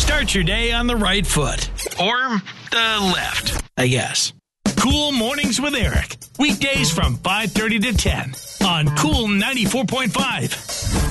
Start your day on the right foot. Or the left, I guess. Cool Mornings with Eric. Weekdays from 5:30 to 10 on Cool 94.5.